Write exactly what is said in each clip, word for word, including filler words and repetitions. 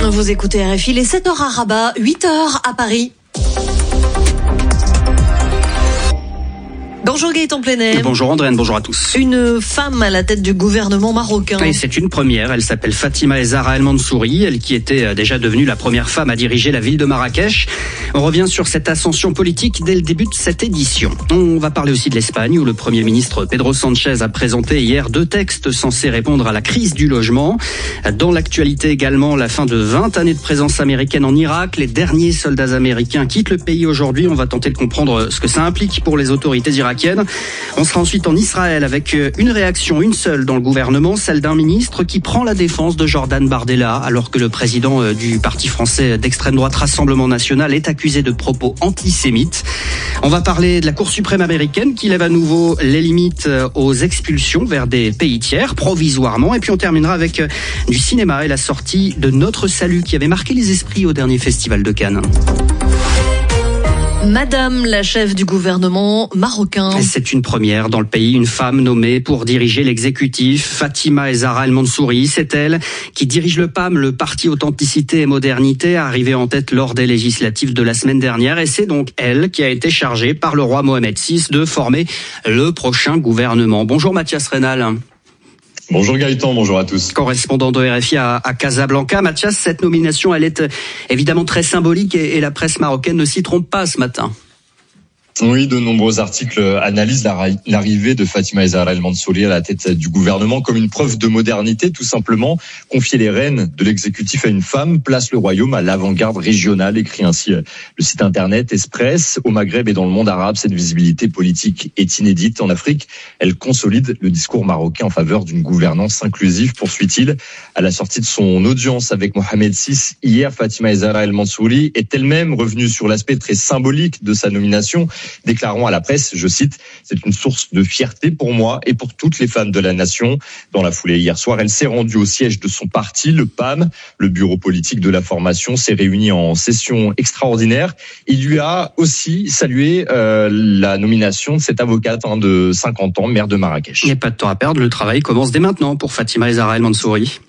Vous écoutez R F I, les sept heures à Rabat, huit heures à Paris. Bonjour Gaëtan Plenet. Bonjour Andréane, bonjour à tous. Une femme à la tête du gouvernement marocain. Et c'est une première, elle s'appelle Fatima Zahra El Mansouri, elle qui était déjà devenue la première femme à diriger la ville de Marrakech. On revient sur cette ascension politique dès le début de cette édition. On va parler aussi de l'Espagne où le Premier ministre Pedro Sánchez a présenté hier deux textes censés répondre à la crise du logement. Dans l'actualité également, la fin de vingt années de présence américaine en Irak. Les derniers soldats américains quittent le pays aujourd'hui. On va tenter de comprendre ce que ça implique pour les autorités irakiennes. On sera ensuite en Israël avec une réaction, une seule dans le gouvernement, celle d'un ministre qui prend la défense de Jordan Bardella alors que le président du parti français d'extrême droite Rassemblement National est accusé de propos antisémites. On va parler de la Cour suprême américaine qui lève à nouveau les limites aux expulsions vers des pays tiers, provisoirement. Et puis on terminera avec du cinéma et la sortie de Notre Salut qui avait marqué les esprits au dernier festival de Cannes. Madame la chef du gouvernement marocain. C'est une première dans le pays, une femme nommée pour diriger l'exécutif. Fatima Zahra El Mansouri, c'est elle qui dirige le P A M, le Parti Authenticité et Modernité, arrivé en tête lors des législatives de la semaine dernière. Et c'est donc elle qui a été chargée par le roi Mohamed six de former le prochain gouvernement. Bonjour Mathias Reynal. Bonjour Gaëtan, bonjour à tous. Correspondant de R F I à, à Casablanca. Mathias, cette nomination, elle est évidemment très symbolique et, et la presse marocaine ne s'y trompe pas ce matin. Oui, de nombreux articles analysent l'arrivée de Fatima Zahra El Mansouri à la tête du gouvernement comme une preuve de modernité, tout simplement. Confier les rênes de l'exécutif à une femme place le royaume à l'avant-garde régionale, écrit ainsi le site internet Express. Au Maghreb et dans le monde arabe, cette visibilité politique est inédite. En Afrique, elle consolide le discours marocain en faveur d'une gouvernance inclusive, poursuit-il. À la sortie de son audience avec Mohamed six, hier, Fatima Zahra El Mansouri est elle-même revenue sur l'aspect très symbolique de sa nomination, déclarant à la presse, je cite, « C'est une source de fierté pour moi et pour toutes les femmes de la nation ». Dans la foulée, hier soir, elle s'est rendue au siège de son parti, le P A M. Le bureau politique de la formation s'est réuni en session extraordinaire. Il lui a aussi salué euh, la nomination de cette avocate hein, de cinquante ans, maire de Marrakech. Il n'y a pas de temps à perdre, le travail commence dès maintenant pour Fatima Zahra El Mansouri.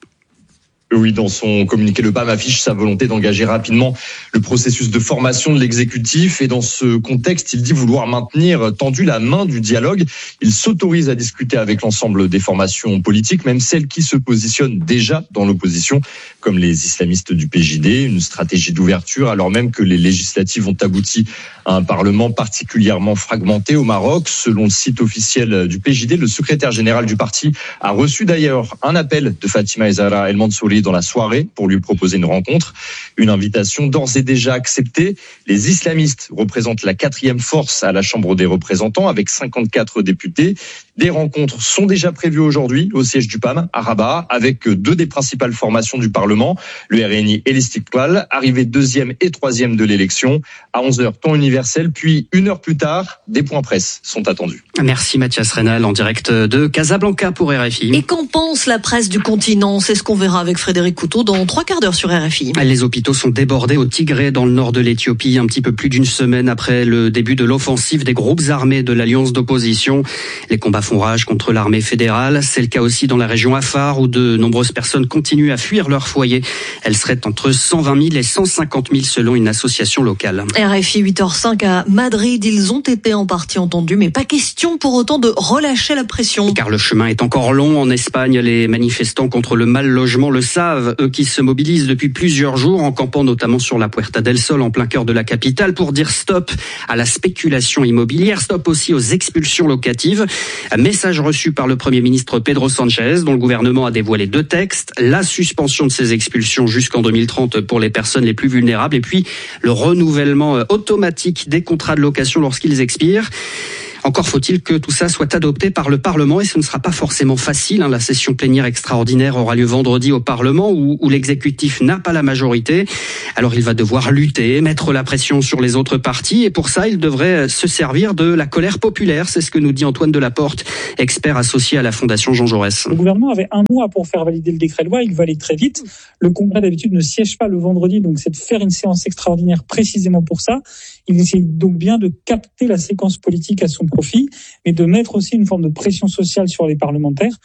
Oui, dans son communiqué, le P A M affiche sa volonté d'engager rapidement le processus de formation de l'exécutif. Et dans ce contexte, il dit vouloir maintenir tendue la main du dialogue. Il s'autorise à discuter avec l'ensemble des formations politiques, même celles qui se positionnent déjà dans l'opposition, comme les islamistes du P J D. Une stratégie d'ouverture, alors même que les législatives ont abouti à un parlement particulièrement fragmenté au Maroc. Selon le site officiel du P J D, le secrétaire général du parti a reçu d'ailleurs un appel de Fatima Zahra El Mansouri dans la soirée pour lui proposer une rencontre. Une invitation d'ores et déjà acceptée. Les islamistes représentent la quatrième force à la Chambre des représentants avec cinquante-quatre députés. Des rencontres sont déjà prévues aujourd'hui au siège du P A M à Rabat avec deux des principales formations du Parlement, le R N I et l'Istiqlal, arrivés deuxième et troisième de l'élection. À onze heures, temps universel, puis une heure plus tard, des points presse sont attendus. Merci Mathias Reynal en direct de Casablanca pour R F I. Et qu'en pense la presse du continent ? C'est ce qu'on verra avec Frédéric Couteau dans trois quarts d'heure sur R F I. Les hôpitaux sont débordés au Tigré dans le nord de l'Éthiopie, un petit peu plus d'une semaine après le début de l'offensive des groupes armés de l'alliance d'opposition. Les combats font rage contre l'armée fédérale. C'est le cas aussi dans la région Afar où de nombreuses personnes continuent à fuir leur foyer. Elles seraient entre cent vingt mille et cent cinquante mille selon une association locale. R F I huit heures cinq à Madrid, ils ont été en partie entendus, mais pas question pour autant de relâcher la pression. Car le chemin est encore long. En Espagne, les manifestants contre le mal logement le savent, eux qui se mobilisent depuis plusieurs jours en campant notamment sur la Puerta del Sol en plein cœur de la capitale pour dire stop à la spéculation immobilière, stop aussi aux expulsions locatives. Message reçu par le Premier ministre Pedro Sánchez dont le gouvernement a dévoilé deux textes, la suspension de ces expulsions jusqu'en deux mille trente pour les personnes les plus vulnérables et puis le renouvellement automatique des contrats de location lorsqu'ils expirent. Encore faut-il que tout ça soit adopté par le Parlement et ce ne sera pas forcément facile. La session plénière extraordinaire aura lieu vendredi au Parlement où, où l'exécutif n'a pas la majorité. Alors il va devoir lutter, mettre la pression sur les autres partis et pour ça il devrait se servir de la colère populaire. C'est ce que nous dit Antoine Delaporte, expert associé à la Fondation Jean Jaurès. Le gouvernement avait un mois pour faire valider le décret de loi, il va aller très vite. Le Congrès d'habitude ne siège pas le vendredi, donc c'est de faire une séance extraordinaire précisément pour ça. Il essaie donc bien de capter la séquence politique à son profit, mais de mettre aussi une forme de pression sociale sur les parlementaires.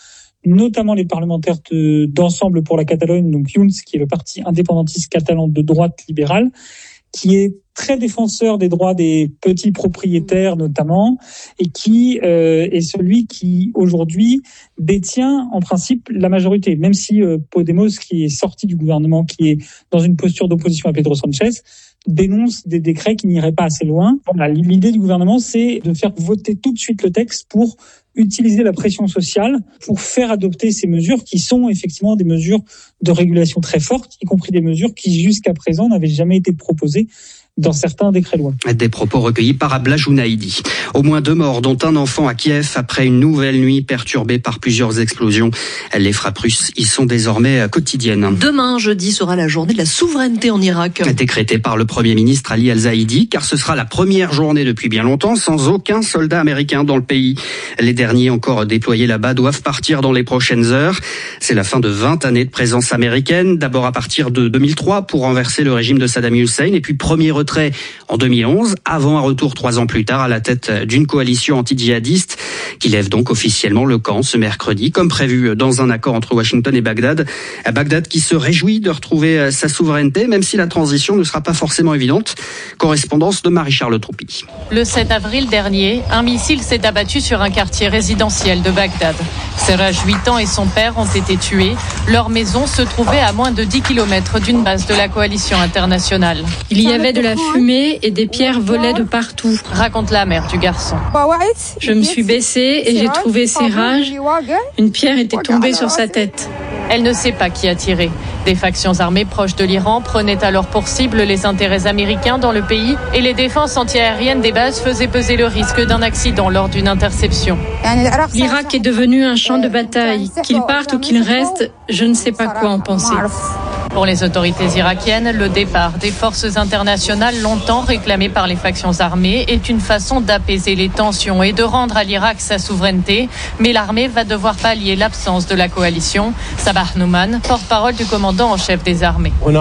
notamment les parlementaires de, d'Ensemble pour la Catalogne, donc Junts, qui est le parti indépendantiste catalan de droite libérale, qui est très défenseur des droits des petits propriétaires notamment, et qui euh, est celui qui aujourd'hui détient en principe la majorité, même si euh, Podemos, qui est sorti du gouvernement, qui est dans une posture d'opposition à Pedro Sanchez, dénonce des décrets qui n'iraient pas assez loin. Voilà, l'idée du gouvernement, c'est de faire voter tout de suite le texte pour utiliser la pression sociale pour faire adopter ces mesures qui sont effectivement des mesures de régulation très fortes, y compris des mesures qui jusqu'à présent n'avaient jamais été proposées dans certains décrets-lois. Des propos recueillis par Abla Jounaïdi. Au moins deux morts, dont un enfant à Kiev, après une nouvelle nuit perturbée par plusieurs explosions. Les frappes russes y sont désormais quotidiennes. Demain, jeudi, sera la journée de la souveraineté en Irak. Décrétée par le Premier ministre Ali Al-Zaidi, car ce sera la première journée depuis bien longtemps sans aucun soldat américain dans le pays. Les derniers encore déployés là-bas doivent partir dans les prochaines heures. C'est la fin de vingt années de présence américaine, d'abord à partir de deux mille trois pour renverser le régime de Saddam Hussein, et puis premier retrait en deux mille onze, avant un retour trois ans plus tard à la tête d'une coalition anti-djihadiste qui lève donc officiellement le camp ce mercredi, comme prévu dans un accord entre Washington et Bagdad. Bagdad qui se réjouit de retrouver sa souveraineté, même si la transition ne sera pas forcément évidente. Correspondance de Marie-Charles Troupi. Le sept avril dernier, un missile s'est abattu sur un quartier résidentiel de Bagdad. Seraj, huit ans, et son père ont été tués. Leur maison se trouvait à moins de dix kilomètres d'une base de la coalition internationale. Il y avait de la fumée et des pierres volaient de partout. Raconte la mère du garçon. Je me suis baissée et j'ai trouvé Seraj. Une pierre était tombée sur sa tête. Elle ne sait pas qui a tiré. Des factions armées proches de l'Iran prenaient alors pour cible les intérêts américains dans le pays et les défenses antiaériennes des bases faisaient peser le risque d'un accident lors d'une interception. L'Irak est devenu un champ de bataille. Qu'il parte ou qu'il reste, je ne sais pas quoi en penser. Pour les autorités irakiennes, le départ des forces internationales longtemps réclamées par les factions armées est une façon d'apaiser les tensions et de rendre à l'Irak sa souveraineté. Mais l'armée va devoir pallier l'absence de la coalition. Sabah Nouman, porte-parole du commandant en chef des armées. Il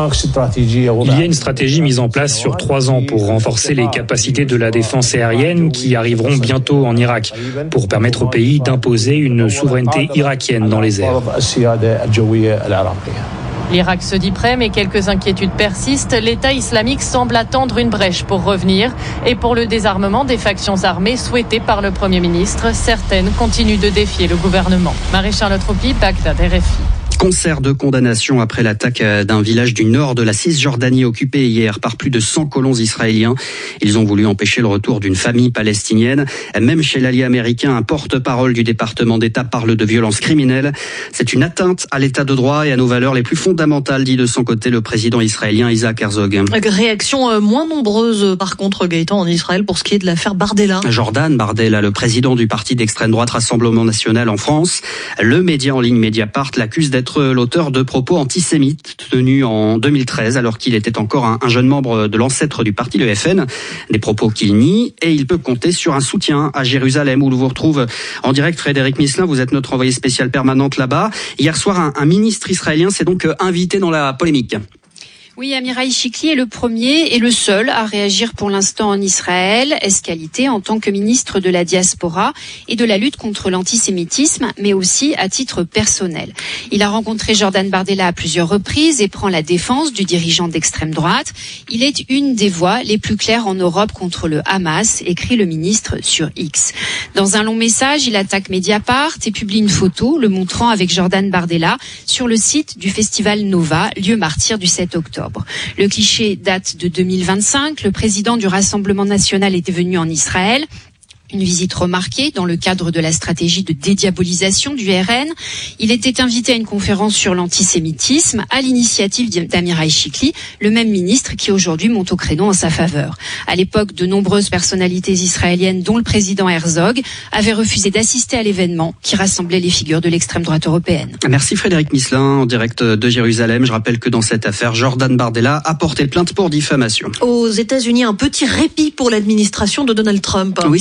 y a une stratégie mise en place sur trois ans pour renforcer les capacités de la défense aérienne qui arriveront bientôt en Irak pour permettre au pays d'imposer une souveraineté irakienne dans les airs. L'Irak se dit prêt, mais quelques inquiétudes persistent. L'État islamique semble attendre une brèche pour revenir. Et pour le désarmement des factions armées souhaitées par le Premier ministre, certaines continuent de défier le gouvernement. Marie-Charles Troupi, Bagdad, R F I. Concert de condamnation après l'attaque d'un village du nord de la Cisjordanie occupé hier par plus de cent colons israéliens. Ils ont voulu empêcher le retour d'une famille palestinienne. Même chez l'allié américain, un porte-parole du département d'État parle de violence criminelle. C'est une atteinte à l'état de droit et à nos valeurs les plus fondamentales, dit de son côté le président israélien Isaac Herzog. Réaction moins nombreuse par contre, Gaëtan, en Israël pour ce qui est de l'affaire Bardella. Jordan Bardella, le président du parti d'extrême droite Rassemblement National en France. Le média en ligne Mediapart l'accuse d'être l'auteur de propos antisémites tenus en deux mille treize alors qu'il était encore un, un jeune membre de l'ancêtre du parti, le F N. Des propos qu'il nie et il peut compter sur un soutien à Jérusalem où l'on vous retrouve en direct. Frédéric Misselin, vous êtes notre envoyé spécial permanente là-bas. Hier soir, un, un ministre israélien s'est donc invité dans la polémique. Oui, Amirai Chikli est le premier et le seul à réagir pour l'instant en Israël, escalité en tant que ministre de la diaspora et de la lutte contre l'antisémitisme, mais aussi à titre personnel. Il a rencontré Jordan Bardella à plusieurs reprises et prend la défense du dirigeant d'extrême droite. Il est une des voix les plus claires en Europe contre le Hamas, écrit le ministre sur X. Dans un long message, il attaque Mediapart et publie une photo le montrant avec Jordan Bardella sur le site du festival Nova, lieu martyr du sept octobre. Le cliché date de deux mille vingt-cinq. Le président du Rassemblement national était venu en Israël. Une visite remarquée dans le cadre de la stratégie de dédiabolisation du R N. Il était invité à une conférence sur l'antisémitisme à l'initiative d'Amirai Chikli, le même ministre qui aujourd'hui monte au créneau en sa faveur. À l'époque, de nombreuses personnalités israéliennes, dont le président Herzog, avaient refusé d'assister à l'événement qui rassemblait les figures de l'extrême droite européenne. Merci Frédéric Misselin, en direct de Jérusalem. Je rappelle que dans cette affaire, Jordan Bardella a porté plainte pour diffamation. Aux États-Unis, un petit répit pour l'administration de Donald Trump. Oui, sans se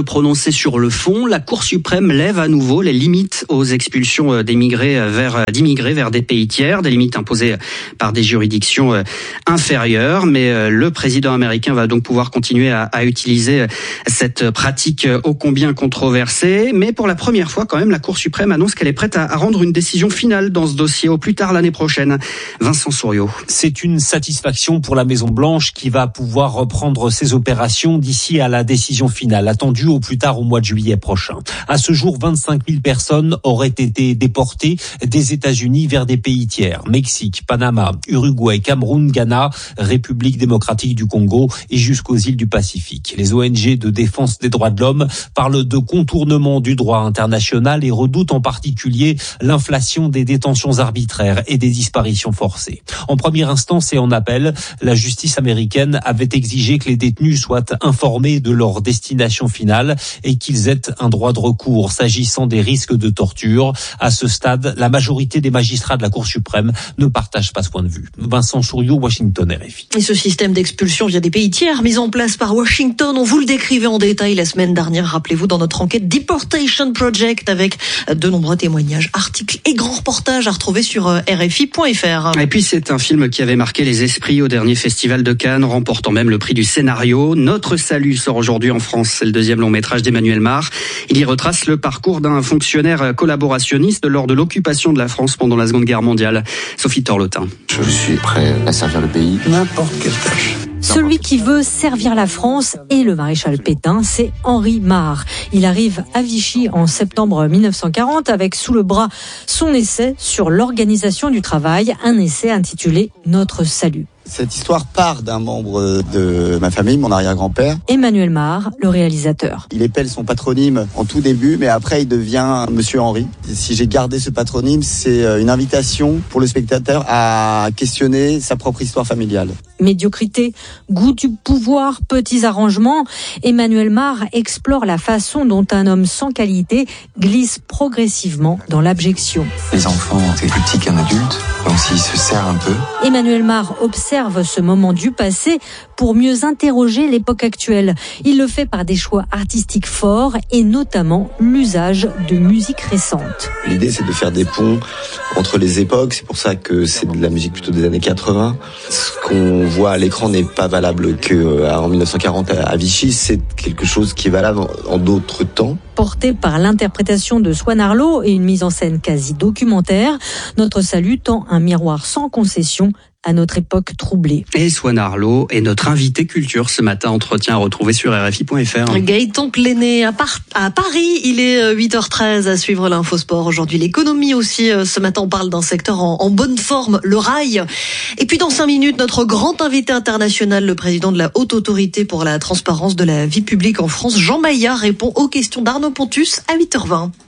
prononcer sur le fond. La Cour suprême lève à nouveau les limites aux expulsions d'émigrés vers, d'immigrés vers des pays tiers, des limites imposées par des juridictions inférieures. Mais le président américain va donc pouvoir continuer à, à utiliser cette pratique ô combien controversée. Mais pour la première fois, quand même, la Cour suprême annonce qu'elle est prête à, à rendre une décision finale dans ce dossier au plus tard l'année prochaine. Vincent Souriau. C'est une satisfaction pour la Maison-Blanche qui va pouvoir reprendre ses opérations d'ici à la décision finale, attendue au plus tard au mois de juillet prochain. À ce jour, vingt-cinq mille personnes auraient été déportées des États-Unis vers des pays tiers. Mexique, Panama, Uruguay, Cameroun, Ghana, République démocratique du Congo et jusqu'aux îles du Pacifique. Les O N G de défense des droits de l'homme parlent de contournement du droit international et redoutent en particulier l'inflation des détentions arbitraires et des disparitions forcées. En première instance et en appel, la justice américaine avait exigé que les détenus soient informés de leur destination finale et qu'ils aient un droit de recours s'agissant des risques de torture. À ce stade, la majorité des magistrats de la Cour suprême ne partagent pas ce point de vue. Vincent Souriau, Washington, R F I. Et ce système d'expulsion via des pays tiers mis en place par Washington, on vous le décrivait en détail la semaine dernière, rappelez-vous, dans notre enquête Deportation Project, avec de nombreux témoignages, articles et grands reportages à retrouver sur R F I point F R. Et puis c'est un film qui avait marqué les esprits au dernier festival de Cannes, remportant même le prix du scénario. Notre salut sort aujourd'hui en France. C'est le deuxième long métrage d'Emmanuel Mar. Il y retrace le parcours d'un fonctionnaire collaborationniste lors de l'occupation de la France pendant la Seconde Guerre mondiale. Sophie Torlotin. Je suis prêt à servir le pays, n'importe quelle tâche. Celui qui veut servir la France et le maréchal Pétain, c'est Henri Mar. Il arrive à Vichy en septembre mille neuf cent quarante avec sous le bras son essai sur l'organisation du travail, un essai intitulé « Notre salut ». Cette histoire part d'un membre de ma famille, mon arrière-grand-père. Emmanuel Mar, le réalisateur. Il épelle son patronyme en tout début, mais après il devient Monsieur Henri. Si j'ai gardé ce patronyme, c'est une invitation pour le spectateur à questionner sa propre histoire familiale. Médiocrité, goût du pouvoir, petits arrangements, Emmanuel Mar explore la façon dont un homme sans qualité glisse progressivement dans l'abjection. Les enfants, c'est plus petit qu'un adulte, donc s'il se serre un peu. Emmanuel Mar observe ce moment du passé pour mieux interroger l'époque actuelle. Il le fait par des choix artistiques forts et notamment l'usage de musique récente. L'idée, c'est de faire des ponts entre les époques. C'est pour ça que c'est de la musique plutôt des années quatre-vingts. Ce qu'on voit à l'écran n'est pas valable qu'en mille neuf cent quarante à Vichy. C'est quelque chose qui est valable en d'autres temps. Porté par l'interprétation de Swan Arlo et une mise en scène quasi documentaire, Notre salut tend un miroir sans concession à notre époque troublée. Et Swan Arlo est notre invité culture ce matin, entretien à retrouver sur R F I point F R. Gaëtan Pléné à, Par- à Paris, il est huit heures treize à suivre l'infosport. Aujourd'hui l'économie aussi, ce matin on parle d'un secteur en, en bonne forme, le rail. Et puis dans cinq minutes, notre grand invité international, le président de la Haute Autorité pour la transparence de la vie publique en France, Jean Maillard, répond aux questions d'Arnaud Pontus à huit heures vingt.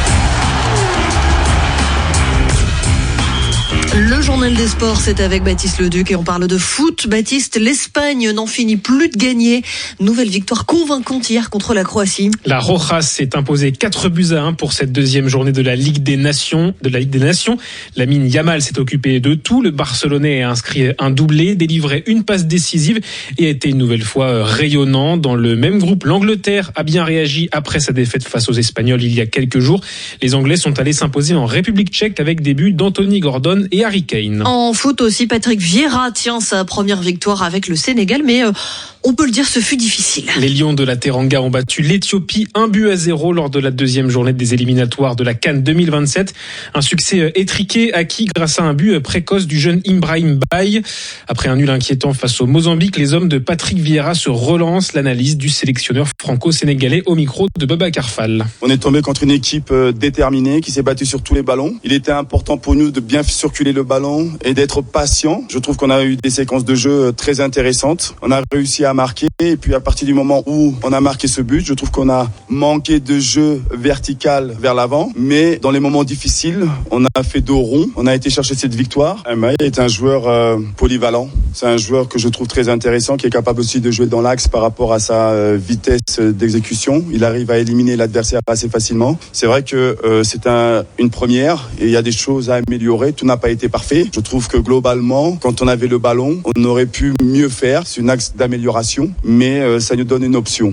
Le journal des sports, c'est avec Baptiste Leduc et on parle de foot. Baptiste, l'Espagne n'en finit plus de gagner. Nouvelle victoire convaincante hier contre la Croatie. La Rojas s'est imposée quatre buts à un pour cette deuxième journée de la Ligue des Nations. De la Ligue des Nations. Lamine Yamal s'est occupé de tout. Le Barcelonais a inscrit un doublé, délivré une passe décisive et a été une nouvelle fois rayonnant. Dans le même groupe, l'Angleterre a bien réagi après sa défaite face aux Espagnols il y a quelques jours. Les Anglais sont allés s'imposer en République tchèque avec des buts d'Anthony Gordon et Harry Kane. En foot aussi, Patrick Vieira tient sa première victoire avec le Sénégal, mais euh, on peut le dire, ce fut difficile. Les Lions de la Teranga ont battu l'Éthiopie un but à zéro lors de la deuxième journée des éliminatoires de la CAN deux mille vingt-sept. Un succès étriqué acquis grâce à un but précoce du jeune Ibrahim Baye. Après un nul inquiétant face au Mozambique, les hommes de Patrick Vieira se relancent. L'analyse du sélectionneur franco-sénégalais au micro de Babacar Fall. On est tombé contre une équipe déterminée qui s'est battue sur tous les ballons. Il était important pour nous de bien circuler le ballon et d'être patient. Je trouve qu'on a eu des séquences de jeu très intéressantes. On a réussi à marquer et puis à partir du moment où on a marqué ce but, je trouve qu'on a manqué de jeu vertical vers l'avant. Mais dans les moments difficiles, on a fait dos rond. On a été chercher cette victoire. Maï est un joueur euh, polyvalent. C'est un joueur que je trouve très intéressant, qui est capable aussi de jouer dans l'axe par rapport à sa euh, vitesse d'exécution. Il arrive à éliminer l'adversaire assez facilement. C'est vrai que euh, c'est un, une première et il y a des choses à améliorer. Tout n'a pas été parfait. Je trouve que globalement, quand on avait le ballon, on aurait pu mieux faire. C'est un axe d'amélioration, mais euh, ça nous donne une option.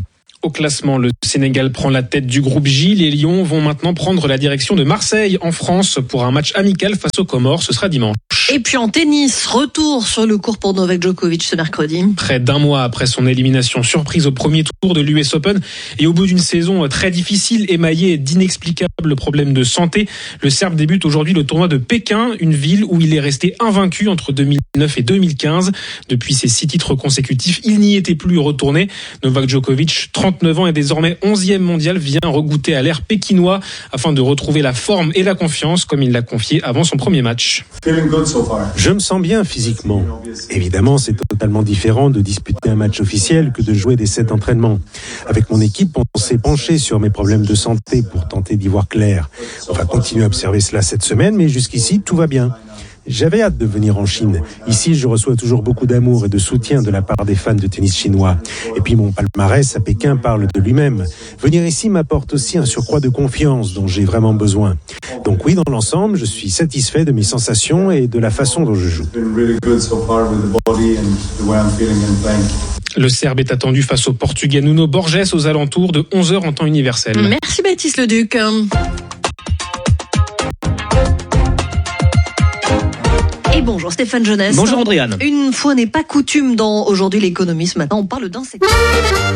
au classement. Le Sénégal prend la tête du groupe J. Les Lions vont maintenant prendre la direction de Marseille en France pour un match amical face aux Comores. Ce sera dimanche. Et puis en tennis, retour sur le court pour Novak Djokovic ce mercredi. Près d'un mois après son élimination surprise au premier tour de l'U S Open et au bout d'une saison très difficile émaillée d'inexplicables problèmes de santé, le Serbe débute aujourd'hui le tournoi de Pékin, une ville où il est resté invaincu entre deux mille neuf et deux mille quinze. Depuis ses six titres consécutifs, il n'y était plus retourné. Novak Djokovic, trente-neuf ans et désormais onzième mondial, vient regoûter à l'air pékinois afin de retrouver la forme et la confiance comme il l'a confié avant son premier match. Je me sens bien physiquement. Évidemment, c'est totalement différent de disputer un match officiel que de jouer des sets d'entraînement. Avec mon équipe, on s'est penché sur mes problèmes de santé pour tenter d'y voir clair. On va continuer à observer cela cette semaine, mais jusqu'ici, tout va bien. J'avais hâte de venir en Chine. Ici, je reçois toujours beaucoup d'amour et de soutien de la part des fans de tennis chinois. Et puis mon palmarès à Pékin parle de lui-même. Venir ici m'apporte aussi un surcroît de confiance dont j'ai vraiment besoin. Donc oui, dans l'ensemble, je suis satisfait de mes sensations et de la façon dont je joue. Le Serbe est attendu face au Portugais Nuno Borges aux alentours de onze heures en temps universel. Merci Baptiste Leduc. Et bonjour Stéphane Jeunesse. Bonjour Andréane. Une fois n'est pas coutume dans Aujourd'hui l'économie, ce matin on parle d'un secteur.